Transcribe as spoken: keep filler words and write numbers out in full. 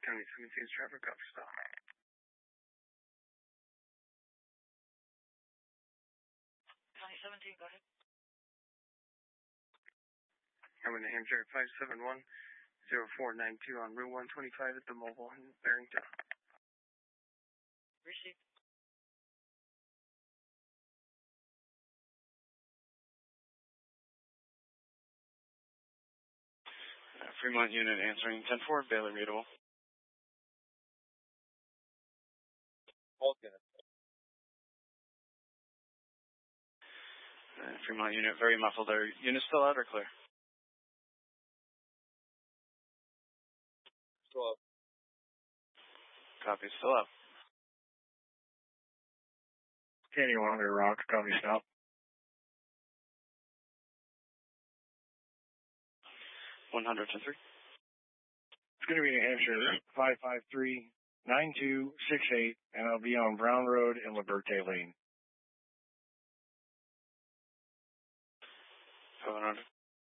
County seventeen's traffic cop stop. County seventeen, go ahead. I'm in New Hampshire, five seven one zero four nine two on Route one twenty-five at the Mobile in Barrington. Received. Uh, Fremont unit answering ten four, Bailey readable. Hold unit. Uh, Fremont unit, very muffled. Are units still out or clear? Still up. Copy, still up. Candy one hundred Rock, copy stop. one hundred ten three. It's going to be New Hampshire, five five three nine two six eight, and I'll be on Brown Road and Liberté Lane. seven hundred.